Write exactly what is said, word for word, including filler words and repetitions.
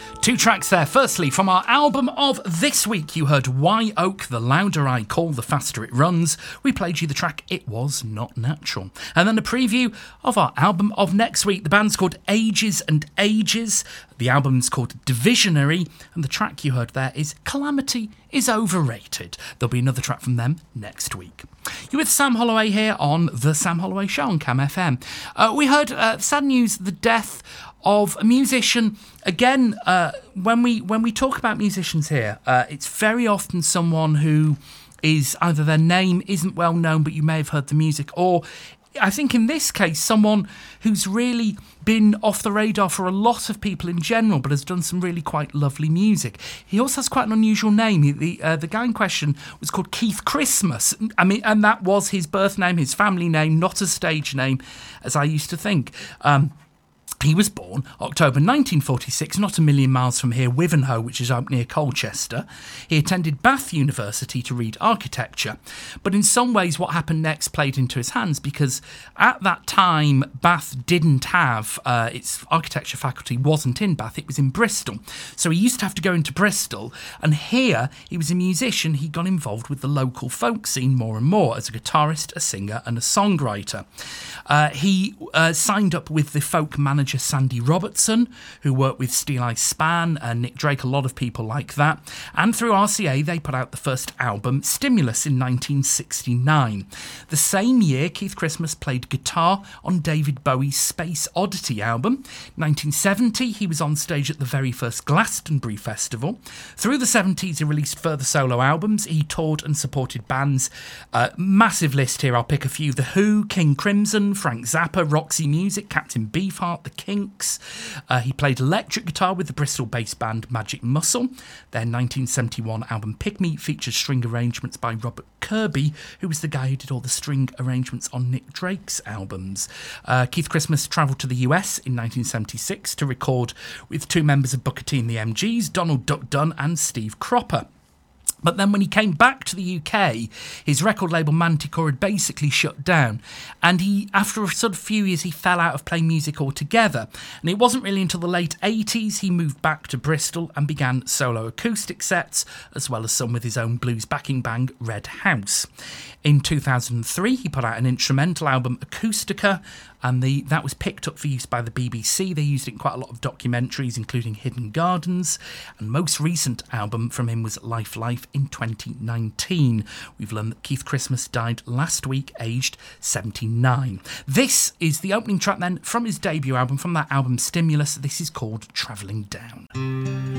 Two tracks there. Firstly, from our album of this week, you heard Wye Oak, The Louder I Call, The Faster It Runs. We played you the track It Was Not Natural. And then a preview of our album of next week. The band's called Ages and Ages. The album's called Divisionary. And the track you heard there is Calamity is Overrated. There'll be another track from them next week. You're with Sam Holloway here on The Sam Holloway Show on Cam F M. Uh, we heard uh, sad news, the death of a musician. Again, uh, when we when we talk about musicians here, uh, it's very often someone who is either their name isn't well known, but you may have heard the music, or I think in this case, someone who's really been off the radar for a lot of people in general, but has done some really quite lovely music. He also has quite an unusual name. He, the uh, the guy in question was called Keith Christmas. I mean, and that was his birth name, his family name, not a stage name, as I used to think. Um, He was born October nineteen forty-six, not a million miles from here, Wivenhoe, which is up near Colchester. He attended Bath University to read architecture. But in some ways, what happened next played into his hands, because at that time, Bath didn't have, uh, its architecture faculty wasn't in Bath, it was in Bristol. So he used to have to go into Bristol, and here he was a musician. He got involved with the local folk scene more and more as a guitarist, a singer, and a songwriter. Uh, he uh, signed up with the folk manager Sandy Robertson, who worked with Steel Eye Span and Nick Drake, a lot of people like that. And through R C A, they put out the first album, Stimulus, in nineteen sixty-nine. The same year, Keith Christmas played guitar on David Bowie's Space Oddity album. nineteen seventy, he was on stage at the very first Glastonbury Festival. Through the seventies, he released further solo albums. He toured and supported bands. Uh, massive list here, I'll pick a few. The Who, King Crimson, Frank Zappa, Roxy Music, Captain Beefheart, The Kinks. Uh, he played electric guitar with the Bristol-based band Magic Muscle. Their nineteen seventy-one album Pick Me features string arrangements by Robert Kirby, who was the guy who did all the string arrangements on Nick Drake's albums. Uh, Keith Christmas travelled to the U S in nineteen seventy-six to record with two members of Booker T and the M Gs, Donald Duck Dunn and Steve Cropper. But then when he came back to the U K, his record label Manticore had basically shut down. And he, after a sort of few years, he fell out of playing music altogether. And it wasn't really until the late eighties he moved back to Bristol and began solo acoustic sets, as well as some with his own blues backing band, Red House. In two thousand three, he put out an instrumental album, Acoustica, and the that was picked up for use by the B B C. They used it in quite a lot of documentaries, including Hidden Gardens. And most recent album from him was Life Life in twenty nineteen. We've learned that Keith Christmas died last week, aged seventy-nine. This is the opening track then from his debut album, from that album Stimulus. This is called Travelling Down.